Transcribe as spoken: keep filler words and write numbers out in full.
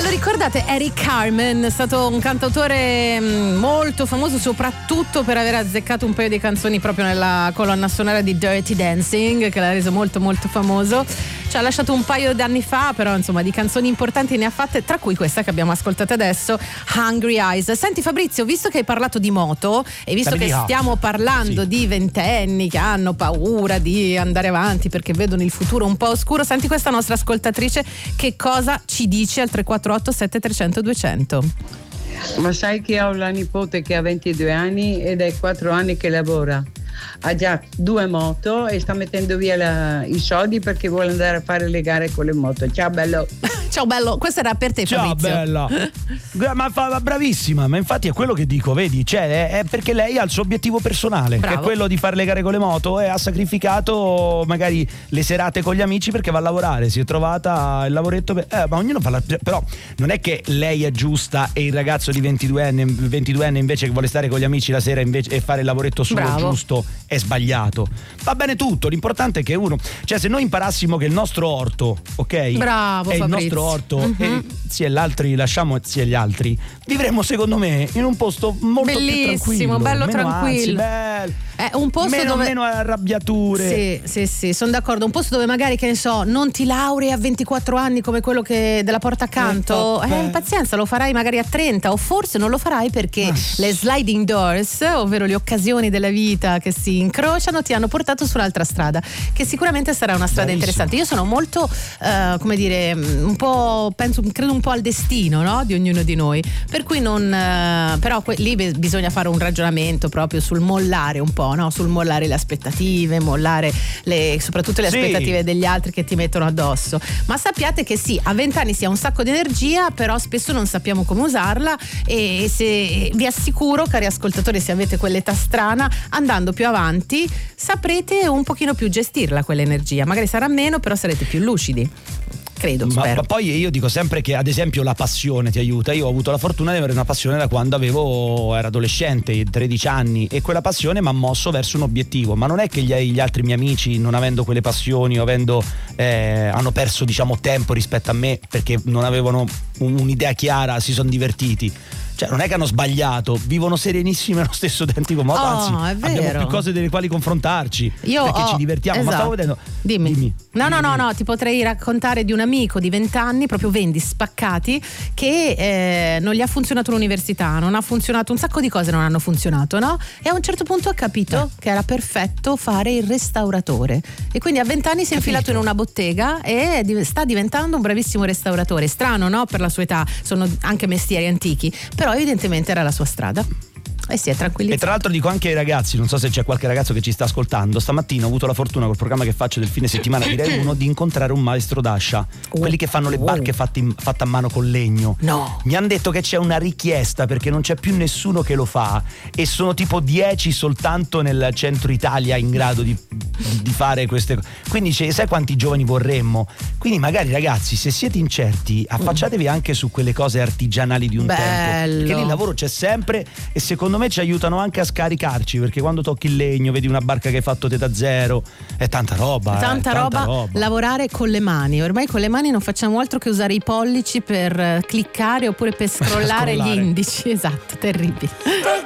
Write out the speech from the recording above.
Ve lo ricordate? Eric Carmen è stato un cantautore molto famoso soprattutto per aver azzeccato un paio di canzoni proprio nella colonna sonora di Dirty Dancing, che l'ha reso molto molto famoso. Ci ha lasciato un paio d'anni fa, però insomma di canzoni importanti ne ha fatte, tra cui questa che abbiamo ascoltato adesso, Hungry Eyes. Senti Fabrizio, visto che hai parlato di moto e visto che stiamo parlando sì. di ventenni che hanno paura di andare avanti perché vedono il futuro un po' oscuro, senti questa nostra ascoltatrice che cosa ci dice al tre quattro otto sette tre zero zero due zero zero. Ma sai che ho la nipote che ha ventidue anni ed è quattro anni che lavora, ha già due moto e sta mettendo via la, i soldi perché vuole andare a fare le gare con le moto. Ciao bello. Ciao bello, questa era per te Fabrizio. Ciao bella. Ma fa bravissima, ma infatti è quello che dico, vedi, cioè è perché lei ha il suo obiettivo personale, Bravo. che è quello di fare le gare con le moto, e ha sacrificato magari le serate con gli amici perché va a lavorare, si è trovata il lavoretto per, eh, ma ognuno fa la, però non è che lei è giusta e il ragazzo di ventiduenne ventiduenne invece che vuole stare con gli amici la sera invece e fare il lavoretto solo Bravo. giusto è sbagliato. Va bene tutto, l'importante è che uno, cioè se noi imparassimo che il nostro orto, ok? Bravo, è Fabrizio. il nostro orto mm-hmm. e sia gli altri lasciamo sia gli altri, vivremmo secondo me in un posto molto bellissimo, più bello meno tranquillo, anzi, bello. È un posto meno, dove meno arrabbiature. Sì, sì, sì, sono d'accordo. Un posto dove magari, che ne so, non ti laurei a ventiquattro anni come quello che della porta accanto. Eh, pazienza, lo farai magari a trenta, o forse non lo farai perché ah. le sliding doors, ovvero le occasioni della vita che si incrociano, ti hanno portato su un'altra strada, che sicuramente sarà una strada Bellissimo. interessante. Io sono molto, uh, come dire, un po', penso, credo un po' al destino, no? Di ognuno di noi. Per cui non, uh, però que- lì bisogna fare un ragionamento proprio sul mollare un po'. No? Sul mollare le aspettative, mollare le, soprattutto le aspettative sì. degli altri che ti mettono addosso. Ma sappiate che sì, a vent'anni si ha un sacco di energia, però spesso non sappiamo come usarla, e se vi assicuro, cari ascoltatori, se avete quell'età strana, andando più avanti saprete un pochino più gestirla quell'energia. Magari sarà meno, però sarete più lucidi. Credo, ma, spero. ma poi io dico sempre che ad esempio la passione ti aiuta. Io ho avuto la fortuna di avere una passione da quando avevo ero adolescente, tredici anni, e quella passione mi ha mosso verso un obiettivo. Ma non è che gli, gli altri miei amici, non avendo quelle passioni o avendo eh, hanno perso diciamo tempo rispetto a me perché non avevano un, un'idea chiara, si sono divertiti. Cioè non è che hanno sbagliato, vivono serenissimi allo stesso identico modo, oh, anzi abbiamo più cose delle quali confrontarci. Io perché ho, ci divertiamo, esatto. ma stavo vedendo. Dimmi. Dimmi. No, Dimmi. no, no, no, ti potrei raccontare di un amico di vent'anni, proprio vendi spaccati, che eh, non gli ha funzionato l'università, non ha funzionato, un sacco di cose non hanno funzionato, no? E a un certo punto ha capito eh. che era perfetto fare il restauratore. E quindi a vent'anni si è infilato in una bottega e sta diventando un bravissimo restauratore. Strano, no? Per la sua età, sono anche mestieri antichi, però evidentemente era la sua strada. Eh sì, è tranquillizzato. E tra l'altro dico anche ai ragazzi, non so se c'è qualche ragazzo che ci sta ascoltando, stamattina ho avuto la fortuna col programma che faccio del fine settimana di Rai uno di incontrare un maestro d'ascia, oh. quelli che fanno le barche fatte, in, fatte a mano con legno. No. Mi hanno detto che c'è una richiesta perché non c'è più nessuno che lo fa e sono tipo dieci soltanto nel centro Italia in grado di, di, di fare queste cose. Quindi sai quanti giovani vorremmo? Quindi magari ragazzi, se siete incerti, affacciatevi anche su quelle cose artigianali di un Bello. tempo, perché lì il lavoro c'è sempre e secondo me ci aiutano anche a scaricarci, perché quando tocchi il legno, vedi una barca che hai fatto te da zero, è tanta roba. Tanta, eh, roba, tanta roba. Lavorare con le mani. Ormai con le mani non facciamo altro che usare i pollici per cliccare oppure per scrollare, scrollare. gli indici. Esatto, terribile.